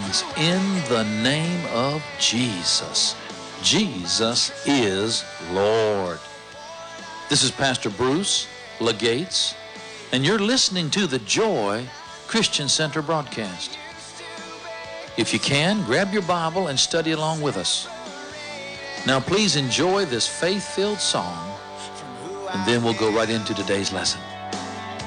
things in the name of Jesus. Jesus is Lord. This is Pastor Bruce Legates, and you're listening to the Joy Christian Center broadcast. If you can, grab your Bible and study along with us. Now please enjoy this faith-filled song, and then we'll go right into today's lesson.